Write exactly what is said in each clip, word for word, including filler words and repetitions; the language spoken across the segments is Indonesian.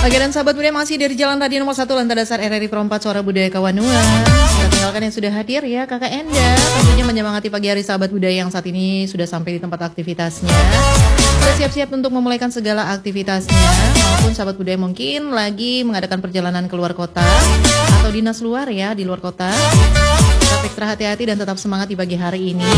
Oke, dan sahabat budaya masih dari Jalan Radio Nomor satu Lantai Dasar R R I Perempat Suara Budaya Kawanua. Kita tinggalkan yang sudah hadir ya, Kakak Enda. Tentunya menyemangati pagi hari sahabat budaya yang saat ini sudah sampai di tempat aktivitasnya. Sudah siap-siap untuk memulaikan segala aktivitasnya. Maupun sahabat budaya mungkin lagi mengadakan perjalanan keluar kota atau dinas luar ya, di luar kota. Tetap ekstra hati-hati dan tetap semangat di pagi hari ini.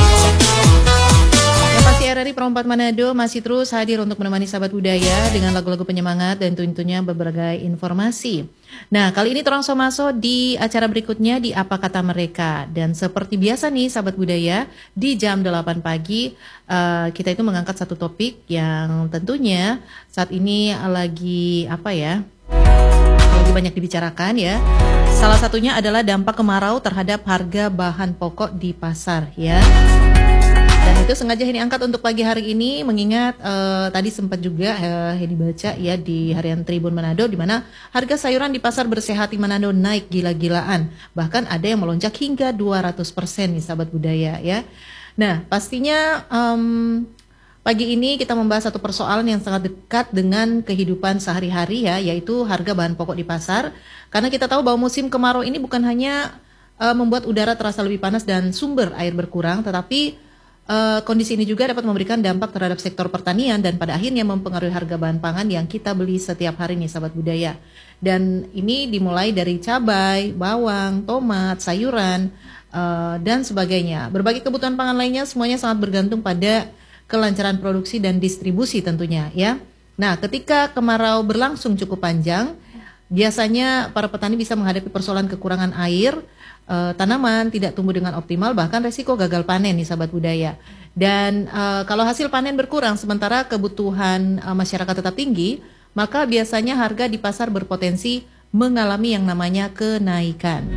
Yang pasti R R I Perempat Manado masih terus hadir untuk menemani sahabat budaya dengan lagu-lagu penyemangat dan tentunya berbagai informasi. Nah, kali ini Torang Somaso di acara berikutnya di Apa Kata Mereka. Dan seperti biasa nih sahabat budaya, di jam delapan pagi uh, kita itu mengangkat satu topik yang tentunya saat ini lagi apa ya, lagi banyak dibicarakan ya. Salah satunya adalah dampak kemarau terhadap harga bahan pokok di pasar ya. Dan itu sengaja ini angkat untuk pagi hari ini mengingat uh, tadi sempat juga uh, ini baca ya di harian Tribun Manado di mana harga sayuran di pasar Bersehati Manado naik gila-gilaan. Bahkan ada yang melonjak hingga dua ratus persen nih sahabat budaya ya. Nah, pastinya um, pagi ini kita membahas satu persoalan yang sangat dekat dengan kehidupan sehari-hari ya, yaitu harga bahan pokok di pasar. Karena kita tahu bahwa musim kemarau ini bukan hanya uh, membuat udara terasa lebih panas dan sumber air berkurang, tetapi Uh, kondisi ini juga dapat memberikan dampak terhadap sektor pertanian dan pada akhirnya mempengaruhi harga bahan pangan yang kita beli setiap hari nih sahabat budaya. Dan ini dimulai dari cabai, bawang, tomat, sayuran, uh, dan sebagainya. Berbagai kebutuhan pangan lainnya semuanya sangat bergantung pada kelancaran produksi dan distribusi tentunya ya. Nah, ketika kemarau berlangsung cukup panjang, biasanya para petani bisa menghadapi persoalan kekurangan air, Uh, tanaman tidak tumbuh dengan optimal, bahkan resiko gagal panen nih sahabat budaya. Dan uh, kalau hasil panen berkurang sementara kebutuhan uh, masyarakat tetap tinggi, maka biasanya harga di pasar berpotensi mengalami yang namanya kenaikan.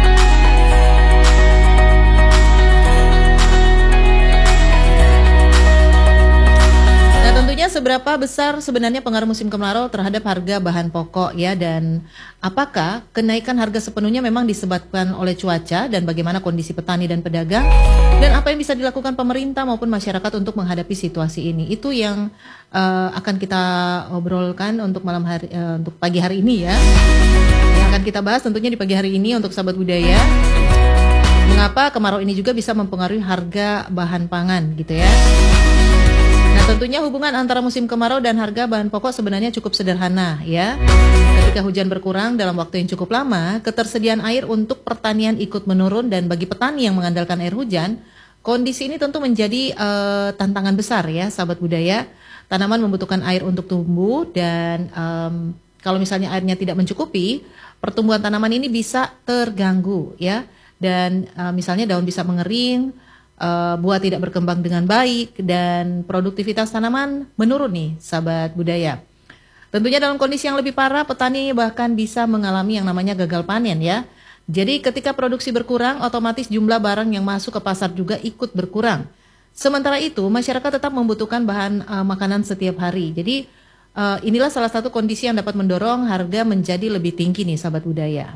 Tentunya seberapa besar sebenarnya pengaruh musim kemarau terhadap harga bahan pokok ya, dan apakah kenaikan harga sepenuhnya memang disebabkan oleh cuaca dan bagaimana kondisi petani dan pedagang, dan apa yang bisa dilakukan pemerintah maupun masyarakat untuk menghadapi situasi ini. Itu yang uh, akan kita obrolkan untuk malam hari uh, untuk pagi hari ini ya. Yang akan kita bahas tentunya di pagi hari ini untuk sahabat budaya. Mengapa kemarau ini juga bisa mempengaruhi harga bahan pangan gitu ya. Nah, tentunya hubungan antara musim kemarau dan harga bahan pokok sebenarnya cukup sederhana ya. Ketika hujan berkurang dalam waktu yang cukup lama, ketersediaan air untuk pertanian ikut menurun, dan bagi petani yang mengandalkan air hujan, kondisi ini tentu menjadi uh, tantangan besar ya sahabat budaya. Tanaman membutuhkan air untuk tumbuh, dan um, kalau misalnya airnya tidak mencukupi, pertumbuhan tanaman ini bisa terganggu ya. Dan uh, misalnya daun bisa mengering, Uh, buah tidak berkembang dengan baik, dan produktivitas tanaman menurun nih sahabat budaya. Tentunya dalam kondisi yang lebih parah, petani bahkan bisa mengalami yang namanya gagal panen ya. Jadi ketika produksi berkurang, otomatis jumlah barang yang masuk ke pasar juga ikut berkurang. Sementara itu masyarakat tetap membutuhkan bahan uh, makanan setiap hari. Jadi uh, inilah salah satu kondisi yang dapat mendorong harga menjadi lebih tinggi nih sahabat budaya.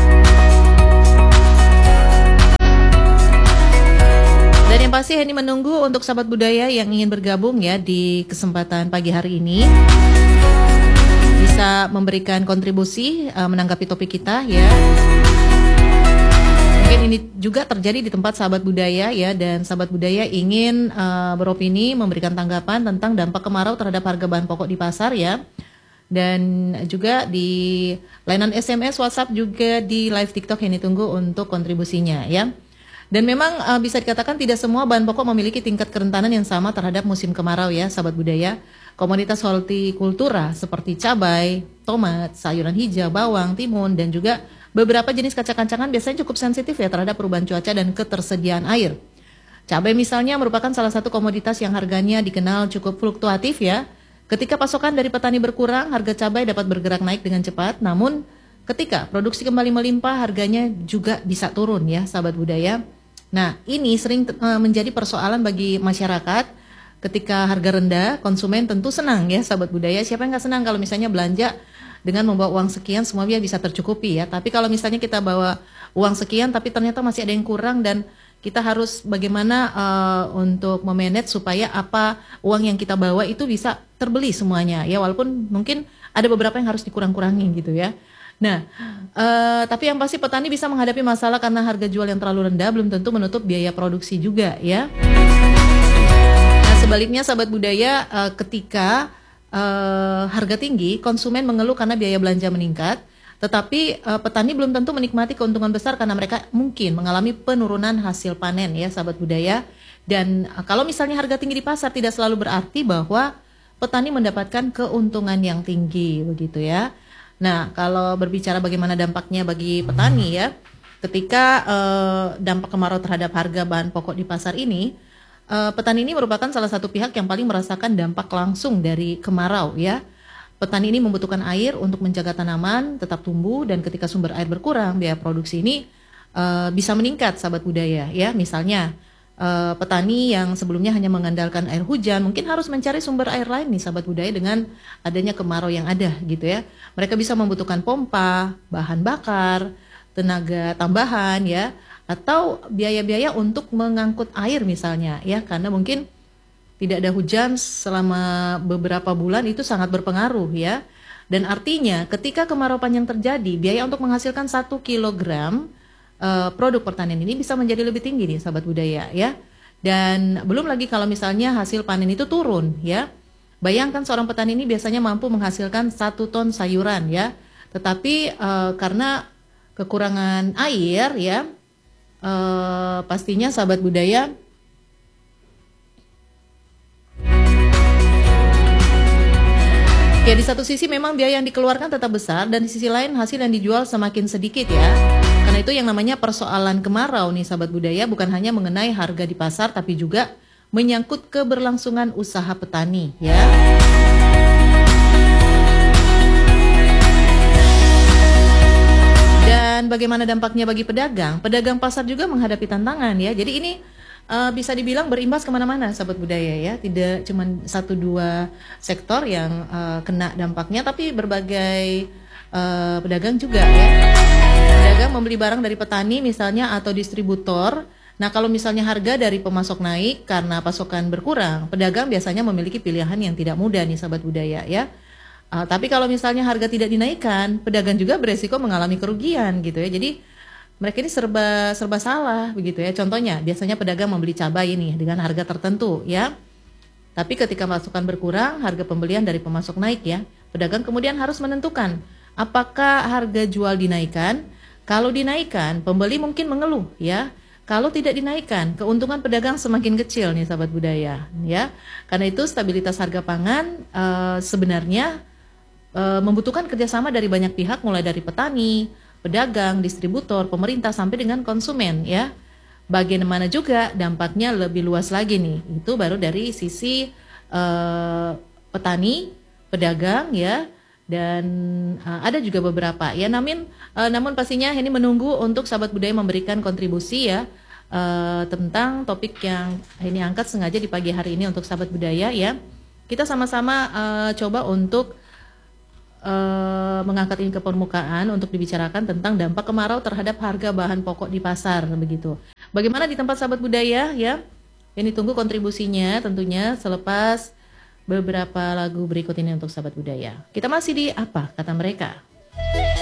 Dan yang pasti ini menunggu untuk sahabat budaya yang ingin bergabung ya di kesempatan pagi hari ini, bisa memberikan kontribusi uh, menanggapi topik kita ya. Mungkin ini juga terjadi di tempat sahabat budaya ya, dan sahabat budaya ingin uh, beropini, memberikan tanggapan tentang dampak kemarau terhadap harga bahan pokok di pasar ya. Dan juga di layanan S M S, WhatsApp, juga di live TikTok yang ditunggu untuk kontribusinya ya. Dan memang uh, bisa dikatakan tidak semua bahan pokok memiliki tingkat kerentanan yang sama terhadap musim kemarau ya sahabat budaya. Komoditas hortikultura seperti cabai, tomat, sayuran hijau, bawang, timun, dan juga beberapa jenis kacang-kacangan biasanya cukup sensitif ya terhadap perubahan cuaca dan ketersediaan air. Cabai misalnya merupakan salah satu komoditas yang harganya dikenal cukup fluktuatif ya. Ketika pasokan dari petani berkurang, harga cabai dapat bergerak naik dengan cepat. Namun ketika produksi kembali melimpah, harganya juga bisa turun ya sahabat budaya. Nah, ini sering uh, menjadi persoalan bagi masyarakat. Ketika harga rendah, konsumen tentu senang ya sahabat budaya. Siapa yang nggak senang kalau misalnya belanja dengan membawa uang sekian semuanya bisa tercukupi ya. Tapi kalau misalnya kita bawa uang sekian tapi ternyata masih ada yang kurang dan kita harus bagaimana uh, untuk memanage supaya apa uang yang kita bawa itu bisa terbeli semuanya ya, walaupun mungkin ada beberapa yang harus dikurang-kurangin gitu ya. Nah, uh, tapi yang pasti petani bisa menghadapi masalah karena harga jual yang terlalu rendah belum tentu menutup biaya produksi juga ya. Nah, sebaliknya sahabat budaya, uh, ketika uh, harga tinggi, konsumen mengeluh karena biaya belanja meningkat. Tetapi uh, petani belum tentu menikmati keuntungan besar karena mereka mungkin mengalami penurunan hasil panen ya sahabat budaya. Dan uh, kalau misalnya harga tinggi di pasar tidak selalu berarti bahwa petani mendapatkan keuntungan yang tinggi begitu ya. Nah, kalau berbicara bagaimana dampaknya bagi petani ya, ketika uh, dampak kemarau terhadap harga bahan pokok di pasar ini, uh, petani ini merupakan salah satu pihak yang paling merasakan dampak langsung dari kemarau ya. Petani ini membutuhkan air untuk menjaga tanaman tetap tumbuh, dan ketika sumber air berkurang, biaya produksi ini uh, bisa meningkat sahabat budaya ya. Misalnya uh, petani yang sebelumnya hanya mengandalkan air hujan mungkin harus mencari sumber air lain nih sahabat budaya dengan adanya kemarau yang ada gitu ya. Mereka bisa membutuhkan pompa, bahan bakar, tenaga tambahan ya, atau biaya-biaya untuk mengangkut air misalnya ya, karena mungkin tidak ada hujan selama beberapa bulan itu sangat berpengaruh ya. Dan artinya ketika kemarau panjang terjadi, biaya untuk menghasilkan satu kilogram uh, produk pertanian ini bisa menjadi lebih tinggi nih sahabat budaya ya. Dan belum lagi kalau misalnya hasil panen itu turun ya. Bayangkan seorang petani ini biasanya mampu menghasilkan satu ton sayuran ya. Tetapi uh, karena kekurangan air ya, uh, pastinya sahabat budaya, ya di satu sisi memang biaya yang dikeluarkan tetap besar, dan di sisi lain hasil yang dijual semakin sedikit ya. Karena itu yang namanya persoalan kemarau nih sahabat budaya bukan hanya mengenai harga di pasar, tapi juga menyangkut keberlangsungan usaha petani ya. Dan bagaimana dampaknya bagi pedagang? Pedagang pasar juga menghadapi tantangan ya. Jadi ini Uh, bisa dibilang berimbas kemana-mana sahabat budaya ya, tidak cuma satu dua sektor yang uh, kena dampaknya, tapi berbagai uh, pedagang juga ya. Pedagang membeli barang dari petani misalnya atau distributor. Nah, kalau misalnya harga dari pemasok naik karena pasokan berkurang, pedagang biasanya memiliki pilihan yang tidak mudah nih sahabat budaya ya. Uh, tapi kalau misalnya harga tidak dinaikkan, pedagang juga beresiko mengalami kerugian gitu ya. Jadi mereka ini serba serba salah begitu ya. Contohnya, biasanya pedagang membeli cabai ini dengan harga tertentu ya. Tapi ketika pasokan berkurang, harga pembelian dari pemasok naik ya. Pedagang kemudian harus menentukan apakah harga jual dinaikkan. Kalau dinaikkan, pembeli mungkin mengeluh ya. Kalau tidak dinaikkan, keuntungan pedagang semakin kecil nih sahabat budaya ya. Karena itu stabilitas harga pangan uh, sebenarnya uh, membutuhkan kerjasama dari banyak pihak, mulai dari petani, pedagang, distributor, pemerintah, sampai dengan konsumen ya. Bagaimana juga dampaknya lebih luas lagi nih, itu baru dari sisi uh, petani, pedagang ya, dan uh, ada juga beberapa ya. Namun, uh, namun pastinya ini menunggu untuk sahabat budaya memberikan kontribusi ya uh, tentang topik yang ini angkat sengaja di pagi hari ini untuk sahabat budaya ya. Kita sama-sama uh, coba untuk Uh, mengangkat ini ke permukaan untuk dibicarakan tentang dampak kemarau terhadap harga bahan pokok di pasar begitu. Bagaimana di tempat sahabat budaya ya? Yang ditunggu kontribusinya tentunya selepas beberapa lagu berikut ini untuk sahabat budaya. Kita masih di Apa Kata Mereka.